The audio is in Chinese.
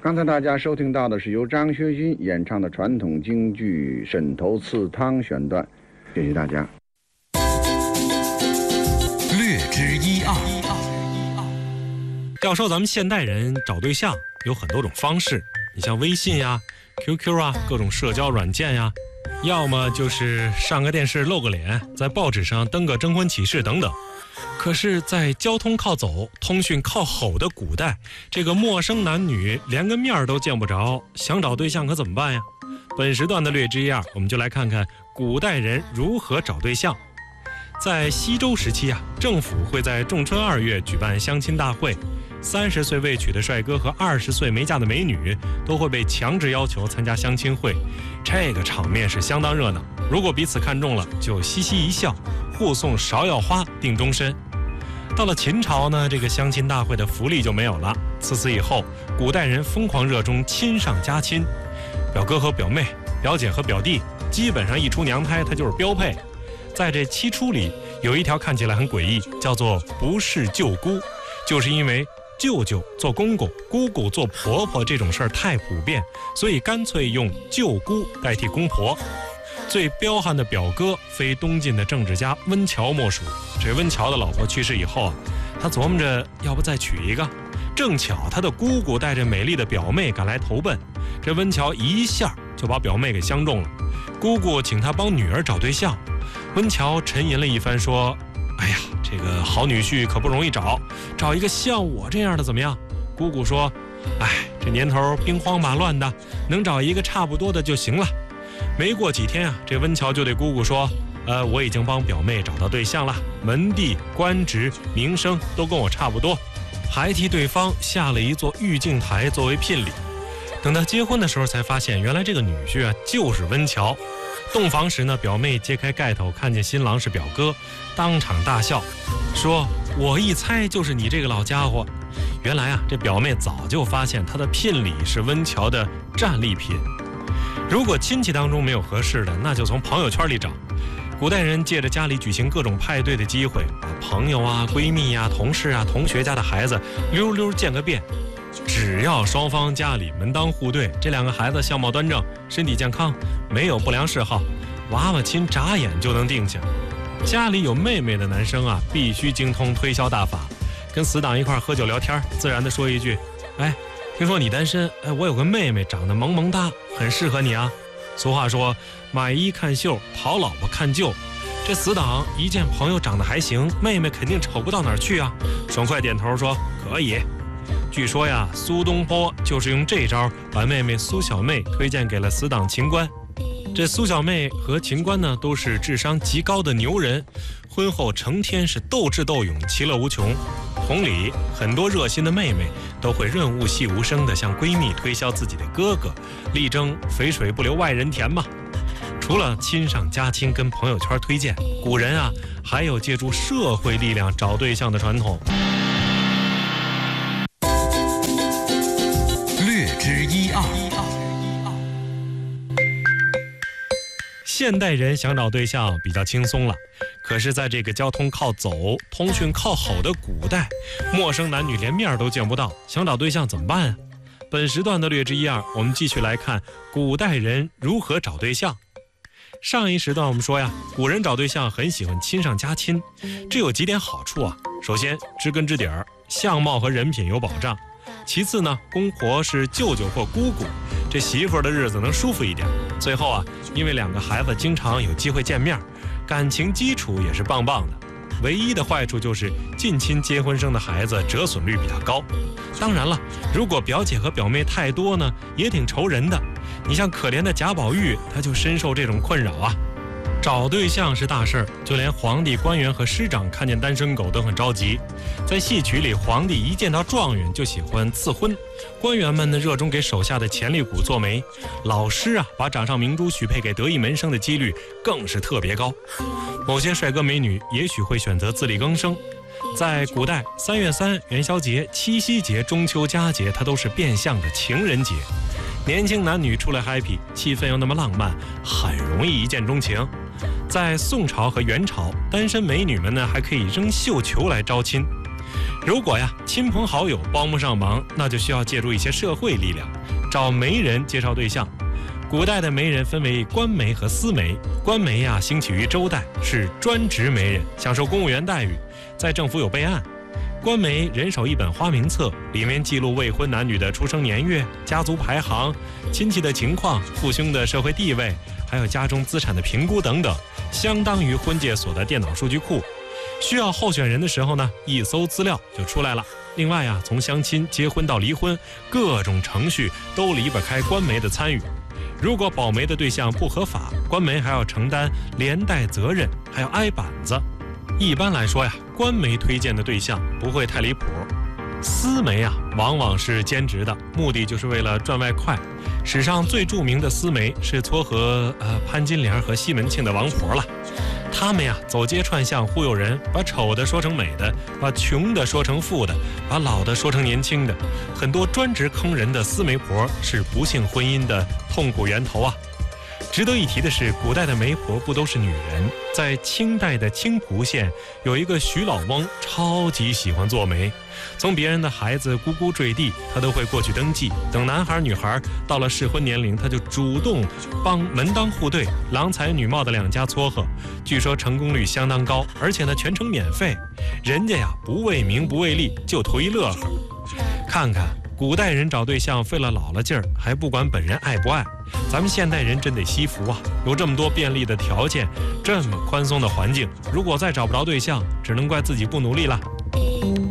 刚才大家收听到的是由张学军演唱的传统京剧《沈头刺汤》选段，谢谢大家。 略知一二。 要说咱们现代人找对象有很多种方式，你像微信呀、QQ 啊，各种社交软件呀，要么就是上个电视露个脸，在报纸上登个征婚启事等等。可是在交通靠走、通讯靠吼的古代，这个陌生男女连个面都见不着，想找对象可怎么办呀？本时段的略知一二，我们就来看看古代人如何找对象。在西周时期啊，政府会在仲春2月举办相亲大会，30岁未娶的帅哥和20岁没嫁的美女都会被强制要求参加相亲会，这个场面是相当热闹。如果彼此看中了，就嘻嘻一笑，互送芍药花，定终身。到了秦朝呢，这个相亲大会的福利就没有了。自此以后，古代人疯狂热衷亲上加亲，表哥和表妹、表姐和表弟，基本上一出娘胎，它就是标配。在这七出里，有一条看起来很诡异，叫做不是舅姑，就是因为舅舅做公公，姑姑做婆婆这种事儿太普遍，所以干脆用舅姑代替公婆。最彪悍的表哥非东晋的政治家温峤莫属。这温峤的老婆去世以后啊，他琢磨着要不再娶一个，正巧他的姑姑带着美丽的表妹赶来投奔，这温峤一下就把表妹给相中了。姑姑请他帮女儿找对象，温峤沉吟了一番说：哎呀，这个好女婿可不容易找一个像我这样的怎么样？姑姑说：哎，这年头兵荒马乱的，能找一个差不多的就行了。没过几天啊，这温峤就对姑姑说：我已经帮表妹找到对象了，门第、官职、名声都跟我差不多，还替对方下了一座玉镜台作为聘礼。等到结婚的时候才发现，原来这个女婿啊就是温峤。洞房时呢，表妹揭开盖头，看见新郎是表哥，当场大笑，说：我一猜就是你这个老家伙。原来啊，这表妹早就发现他的聘礼是温峤的战利品。如果亲戚当中没有合适的，那就从朋友圈里找。古代人借着家里举行各种派对的机会，把朋友啊、闺蜜啊、同事啊、同学家的孩子溜溜见个遍。只要双方家里门当户对，这两个孩子相貌端正，身体健康，没有不良嗜好，娃娃亲眨眼就能定下。家里有妹妹的男生啊，必须精通推销大法，跟死党一块喝酒聊天，自然的说一句：哎，听说你单身，我有个妹妹长得萌萌哒，很适合你啊。俗话说，买衣看秀，讨老婆看舅。这死党一见朋友长得还行，妹妹肯定丑不到哪儿去啊，爽快点头说可以。据说呀，苏东坡就是用这招把妹妹苏小妹推荐给了死党秦观。这苏小妹和秦观呢，都是智商极高的牛人，婚后成天是斗智斗勇，其乐无穷。同理，很多热心的妹妹都会润物细无声地向闺蜜推销自己的哥哥，力争肥水不流外人田嘛。除了亲上加亲跟朋友圈推荐，古人啊还有借助社会力量找对象的传统。 略知一二。 现代人想找对象比较轻松了，可是在这个交通靠走、通讯靠吼的古代，陌生男女连面都见不到，想找对象怎么办啊？本时段的略知一二，我们继续来看古代人如何找对象。上一时段我们说呀，古人找对象很喜欢亲上加亲，这有几点好处啊。首先，知根知底儿，相貌和人品有保障。其次呢，公婆是舅舅或姑姑，这媳妇儿的日子能舒服一点。最后啊，因为两个孩子经常有机会见面，感情基础也是棒棒的。唯一的坏处就是近亲结婚生的孩子折损率比较高。当然了，如果表姐和表妹太多呢，也挺愁人的。你像可怜的贾宝玉，他就深受这种困扰啊。找对象是大事儿，就连皇帝、官员和师长看见单身狗都很着急。在戏曲里，皇帝一见到状元就喜欢赐婚，官员们呢热衷给手下的潜力股做媒，老师啊把掌上明珠许配给得意门生的几率更是特别高。某些帅哥美女也许会选择自力更生。在古代，3月3、元宵节、七夕节、中秋佳节，它都是变相的情人节。年轻男女出来 happy， 气氛又那么浪漫，很容易一见钟情。在宋朝和元朝，单身美女们呢还可以扔绣球来招亲。 如果呀亲朋好友帮不上忙，那就需要借助一些社会力量，找媒人介绍对象。古代的媒人分为官媒和私媒，官媒呀兴起于周代，是专职媒人，享受公务员待遇，在政府有备案。官媒人手一本花名册，里面记录未婚男女的出生年月、家族排行、亲戚的情况、父兄的社会地位，还有家中资产的评估等等，相当于婚介所的电脑数据库。需要候选人的时候呢，一搜资料就出来了。另外呀，从相亲、结婚到离婚，各种程序都离不开官媒的参与。如果保媒的对象不合法，官媒还要承担连带责任，还要挨板子。一般来说呀，官媒推荐的对象不会太离谱，私媒啊往往是兼职的，目的就是为了赚外快。史上最著名的私媒是撮合潘金莲和西门庆的王婆了。他们呀走街串巷忽悠人，把丑的说成美的，把穷的说成富的，把老的说成年轻的。很多专职坑人的私媒婆是不幸婚姻的痛苦源头啊。值得一提的是，古代的媒婆不都是女人？在清代的青浦县有一个徐老翁，超级喜欢做媒，从别人的孩子咕咕坠地，他都会过去登记。等男孩女孩到了适婚年龄，他就主动帮门当户对、郎才女貌的两家撮合，据说成功率相当高，而且呢全程免费。人家呀不为名不为利，就图一乐呵。看看古代人找对象费了老了劲儿，还不管本人爱不爱。咱们现代人真得惜福啊，有这么多便利的条件，这么宽松的环境，如果再找不着对象，只能怪自己不努力了。